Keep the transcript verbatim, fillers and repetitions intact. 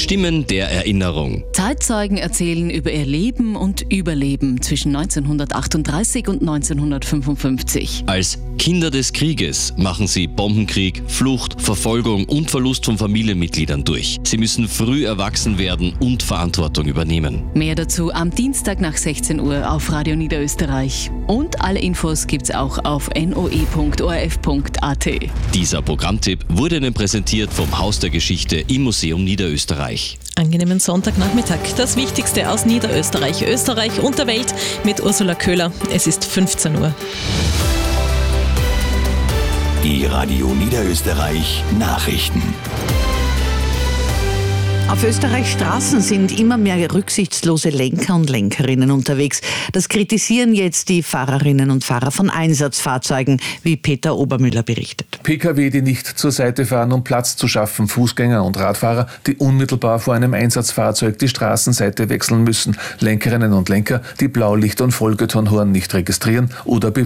Stimmen der Erinnerung. Zeitzeugen erzählen über ihr Leben und Überleben zwischen neunzehnhundertachtunddreißig und neunzehnhundertfünfundfünfzig. Als Kinder des Krieges machen sie Bombenkrieg, Flucht, Verfolgung und Verlust von Familienmitgliedern durch. Sie müssen früh erwachsen werden und Verantwortung übernehmen. Mehr dazu am Dienstag nach sechzehn Uhr auf Radio Niederösterreich. Und alle Infos gibt's auch auf n o e punkt o r f punkt a t. Dieser Programmtipp wurde Ihnen präsentiert vom Haus der Geschichte im Museum Niederösterreich. Angenehmen Sonntagnachmittag. Das Wichtigste aus Niederösterreich, Österreich und der Welt mit Ursula Köhler. Es ist fünfzehn Uhr. Die Radio Niederösterreich Nachrichten. Auf Österreichs Straßen sind immer mehr rücksichtslose Lenker und Lenkerinnen unterwegs. Das kritisieren jetzt die Fahrerinnen und Fahrer von Einsatzfahrzeugen, wie Peter Obermüller berichtet. P K W, die nicht zur Seite fahren, um Platz zu schaffen, Fußgänger und Radfahrer, die unmittelbar vor einem Einsatzfahrzeug die Straßenseite wechseln müssen, Lenkerinnen und Lenker, die Blaulicht- und Vollbetonhorn nicht registrieren oder